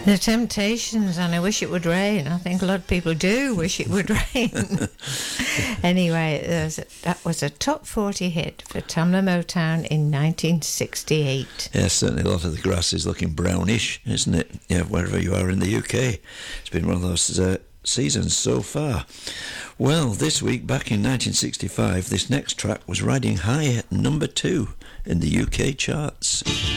The Temptations, and I wish it would rain. I think a lot of people do wish it would rain. Anyway, that was a top 40 hit for Tamla Motown in 1968. Yeah, certainly a lot of the grass is looking brownish, isn't it? Yeah, wherever you are in the UK. It's been one of those seasons so far. Well, this week, back in 1965, this next track was riding high at number 2 in the UK charts.